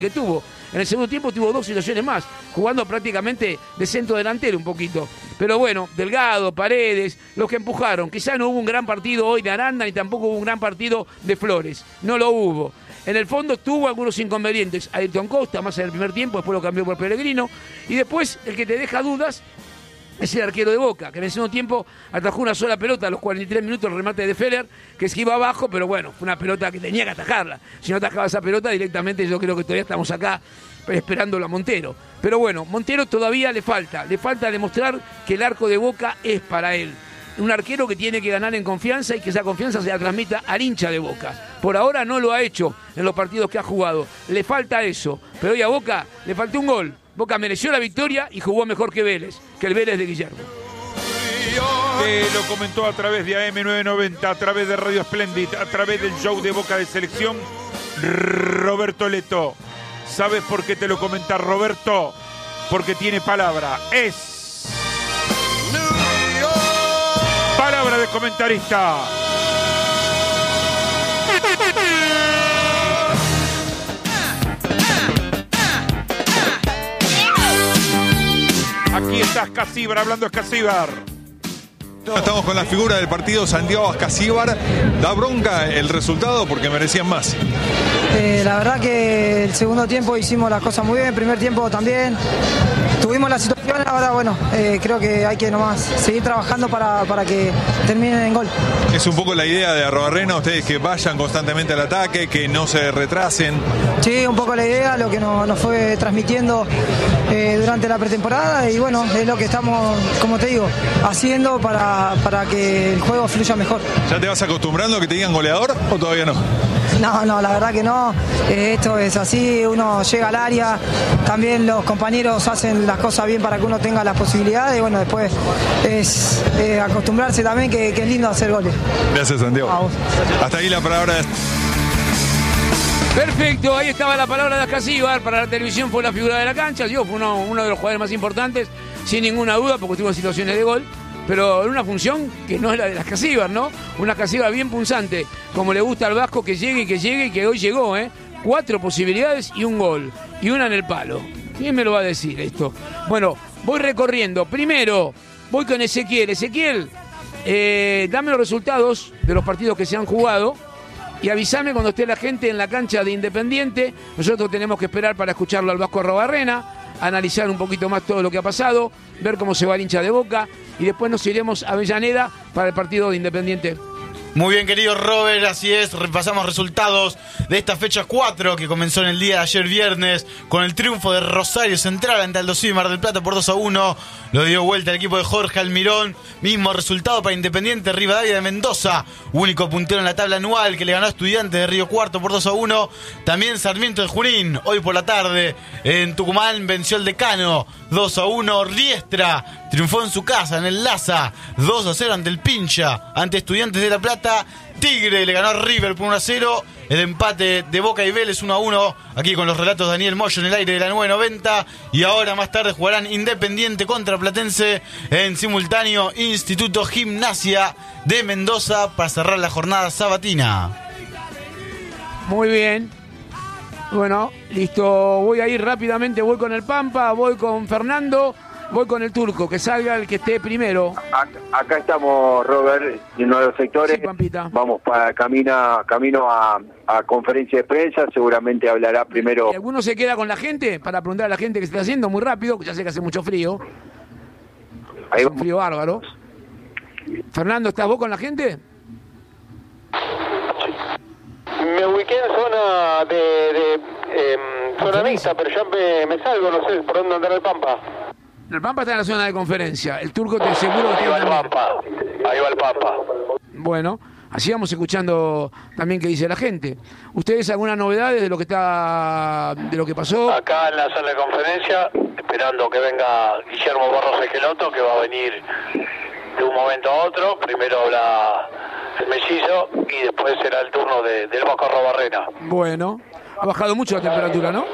que tuvo. En el segundo tiempo tuvo 2 situaciones más, jugando prácticamente de centro delantero un poquito. Pero bueno, Delgado, Paredes, los que empujaron. Quizá no hubo un gran partido hoy de Aranda, ni tampoco hubo un gran partido de Flores. No lo hubo. En el fondo tuvo algunos inconvenientes. Ayrton Costa, más en el primer tiempo, después lo cambió por Pellegrino. Y después, el que te deja dudas es el arquero de Boca, que en el segundo tiempo atajó una sola pelota a los 43 minutos, el remate de Feller, que se iba abajo, pero bueno, fue una pelota que tenía que atajarla. Si no atajaba esa pelota, directamente yo creo que todavía estamos acá esperándolo a Montero. Pero bueno, Montero todavía le falta demostrar que el arco de Boca es para él. Un arquero que tiene que ganar en confianza y que esa confianza se la transmita al hincha de Boca. Por ahora no lo ha hecho en los partidos que ha jugado. Le falta eso, pero hoy a Boca le faltó un gol. Boca mereció la victoria y jugó mejor que Vélez, que el Vélez de Guillermo. Lo comentó a través de AM990, a través de Radio Splendid, a través del show de Boca de Selección, Roberto Leto. ¿Sabes por qué te lo comenta Roberto? Porque tiene palabra. Es palabra de comentarista. Aquí está Ascasíbar, hablando Ascasíbar. Estamos con la figura del partido, Santiago Ascasíbar. Da bronca el resultado porque merecían más. La verdad que el segundo tiempo hicimos las cosas muy bien, el primer tiempo también. Tuvimos la situación, ahora bueno, creo que hay que nomás seguir trabajando para que terminen en gol. Es un poco la idea de Arrobarrena, ustedes que vayan constantemente al ataque, que no se retrasen. Sí, un poco la idea, lo que nos fue transmitiendo durante la pretemporada y bueno, es lo que estamos, como te digo, haciendo para que el juego fluya mejor. ¿Ya te vas acostumbrando a que te digan goleador o todavía no? No, la verdad que no. Esto es así, uno llega al área, también los compañeros hacen las cosas bien para que uno tenga las posibilidades y bueno, después es acostumbrarse también que es lindo hacer goles. Gracias, Santiago. Hasta ahí la palabra de... Perfecto, ahí estaba la palabra de Ascasíbar. Para la televisión fue la figura de la cancha. Yo fue uno de los jugadores más importantes, sin ninguna duda, porque tuvo situaciones de gol. Pero en una función que no es la de Ascasíbar, ¿no? Una Ascasíbar bien punzante, como le gusta al Vasco, que llegue y que hoy llegó, 4 posibilidades y un gol. Y una en el palo. ¿Quién me lo va a decir esto? Bueno, voy recorriendo. Primero, voy con Ezequiel. Ezequiel, dame los resultados de los partidos que se han jugado y avísame cuando esté la gente en la cancha de Independiente. Nosotros tenemos que esperar para escucharlo al Vasco Arrobarrena, analizar un poquito más todo lo que ha pasado, ver cómo se va el hincha de Boca y después nos iremos a Avellaneda para el partido de Independiente. Muy bien, querido Robert, así es, repasamos resultados de esta fecha 4 que comenzó en el día de ayer viernes con el triunfo de Rosario Central ante Aldo Civi Mar del Plata por 2-1. Lo dio vuelta el equipo de Jorge Almirón. Mismo resultado para Independiente Rivadavia de Mendoza, único puntero en la tabla anual, que le ganó a Estudiantes de Río Cuarto por 2-1. También Sarmiento de Junín, hoy por la tarde en Tucumán, venció al Decano 2-1. Riestra triunfó en su casa, en el Laza, 2-0 ante el Pincha, ante Estudiantes de La Plata. Tigre le ganó a River por 1-0. El empate de Boca y Vélez 1-1. Aquí con los relatos de Daniel Moyo en el aire de la 990. Y ahora más tarde jugarán Independiente contra Platense en simultáneo Instituto Gimnasia de Mendoza para cerrar la jornada sabatina. Muy bien. Bueno, listo. Voy a ir rápidamente. Voy con el Pampa, voy con Fernando. Voy con el Turco, que salga el que esté primero. Acá estamos, Robert, en uno de los sectores. Sí, Pampita. Vamos para camino a conferencia de prensa. Seguramente hablará primero. ¿Y alguno se queda con la gente para preguntar a la gente qué se está haciendo? Muy rápido, que ya sé que hace mucho frío. Ahí un frío bárbaro. Fernando, ¿estás vos con la gente? Me ubiqué en zona zona mixta, pero ya me salgo, no sé por dónde andar el Pampa. El Pampa está en la zona de conferencia. El Turco te aseguro que ahí va el Pampa. Ahí va el Pampa. Bueno, así vamos escuchando también qué dice la gente. ¿Ustedes alguna novedad de lo que pasó? Acá en la zona de conferencia, esperando que venga Guillermo Barros Esqueloto, que va a venir de un momento a otro. Primero habla el mellizo y después será el turno del Vasco Arrobarrena. Bueno, ha bajado mucho la temperatura, ¿no?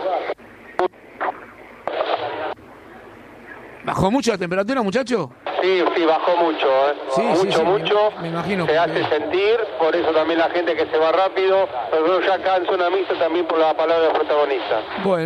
¿Bajó mucho la temperatura, muchacho? Sí, bajó mucho, Sí, mucho. Me imagino. Se hace sentir por eso también la gente que se va rápido, pero ya acá en zona mixta también por la palabra del protagonista. Bueno.